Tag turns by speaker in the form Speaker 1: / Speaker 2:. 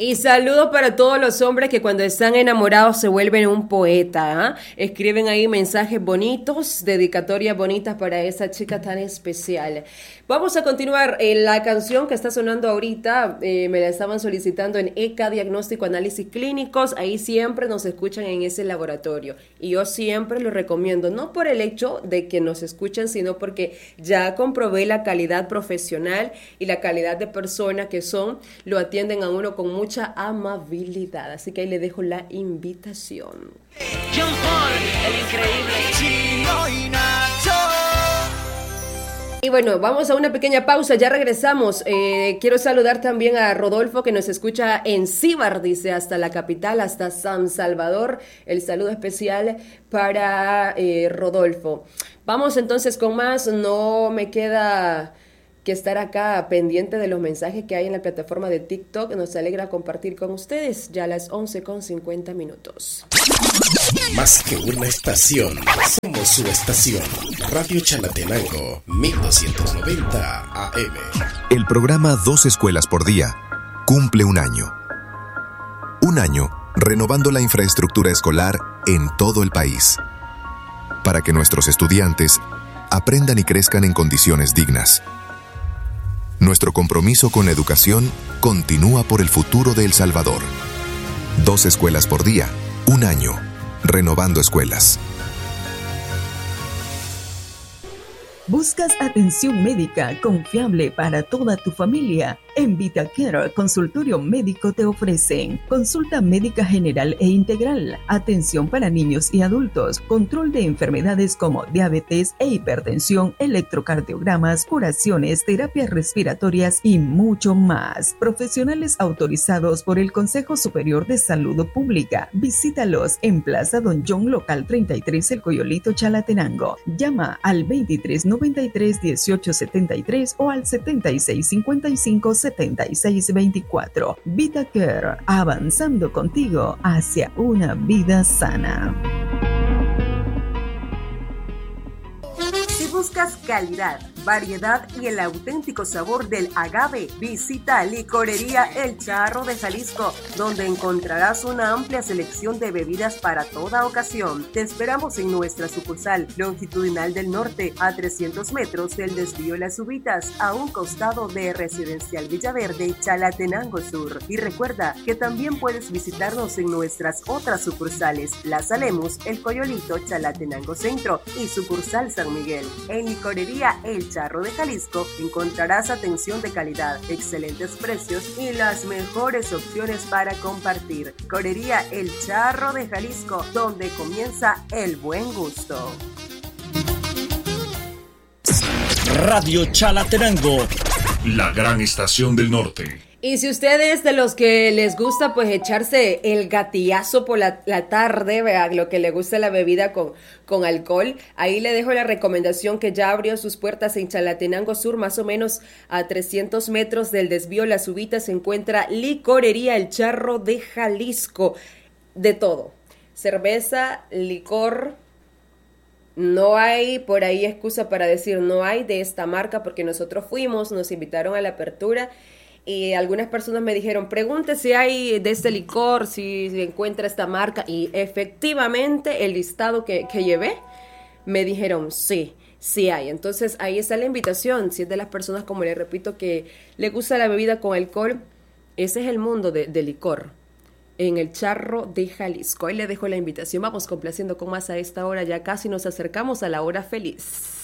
Speaker 1: Y saludo para todos los hombres que cuando están enamorados se vuelven un poeta, ¿eh? Escriben ahí mensajes bonitos, dedicatorias bonitas para esa chica tan especial. Vamos a continuar. La canción que está sonando ahorita me la estaban solicitando en ECA Diagnóstico Análisis Clínicos. Ahí siempre nos escuchan en ese laboratorio. Y yo siempre lo recomiendo, no por el hecho de que nos escuchan, sino porque ya comprobé la calidad profesional y la calidad de persona que son. Lo atienden a uno con mucha amabilidad, así que ahí le dejo la invitación.
Speaker 2: John Paul, el increíble Chino y Nacho.
Speaker 1: Y bueno, vamos a una pequeña pausa, ya regresamos. Quiero saludar también a Rodolfo que nos escucha en Cíbar, dice, hasta la capital, hasta San Salvador. El saludo especial para Rodolfo. Vamos entonces con más, no me queda que estar acá pendiente de los mensajes que hay en la plataforma de TikTok. Nos alegra compartir con ustedes ya a las 11:50.
Speaker 3: Más que una estación, somos su estación. Radio Chalatenango, 1290 AM.
Speaker 4: El programa Dos Escuelas por Día cumple un año. Un año renovando la infraestructura escolar en todo el país, para que nuestros estudiantes aprendan y crezcan en condiciones dignas. Nuestro compromiso con la educación continúa por el futuro de El Salvador. 2 escuelas por día, un año, renovando escuelas.
Speaker 5: ¿Buscas atención médica confiable para toda tu familia? En VitaCare Consultorio Médico te ofrecen consulta médica general e integral, atención para niños y adultos, control de enfermedades como diabetes e hipertensión, electrocardiogramas, curaciones, terapias respiratorias y mucho más. Profesionales autorizados por el Consejo Superior de Salud Pública. Visítalos en Plaza Don John, local 33, El Coyolito, Chalatenango. Llama al 2393-1873 o al 7655-7624. VitaCare, avanzando contigo hacia una vida sana.
Speaker 6: Si buscas calidad, variedad y el auténtico sabor del agave, visita Licorería El Charro de Jalisco, donde encontrarás una amplia selección de bebidas para toda ocasión. Te esperamos en nuestra sucursal longitudinal del norte, a 300 metros del desvío Las Ubitas, a un costado de Residencial Villaverde, Chalatenango Sur. Y recuerda que también puedes visitarnos en nuestras otras sucursales, Plaza Lemus, El Coyolito, Chalatenango Centro y sucursal San Miguel. En Licorería El Charro de Jalisco encontrarás atención de calidad, excelentes precios y las mejores opciones para compartir. Licorería El Charro de Jalisco, donde comienza el buen gusto.
Speaker 7: Radio Chalatenango, la gran estación del norte.
Speaker 1: Y si ustedes de los que les gusta pues echarse el gatillazo por la tarde, ¿verdad? Lo que le gusta la bebida con alcohol, ahí le dejo la recomendación que ya abrió sus puertas en Chalatenango Sur, más o menos a 300 metros del desvío Las Ubitas, se encuentra Licorería El Charro de Jalisco. De todo, cerveza, licor. No hay por ahí excusa para decir no hay de esta marca, porque nosotros fuimos, nos invitaron a la apertura y algunas personas me dijeron, pregunte si hay de este licor, si se encuentra esta marca, y efectivamente el listado que llevé, me dijeron sí hay. Entonces ahí está la invitación, si es de las personas, como les repito, que le gusta la bebida con alcohol, ese es el mundo de licor, en El Charro de Jalisco. Ahí le dejo la invitación, vamos complaciendo con más a esta hora, ya casi nos acercamos a la hora feliz.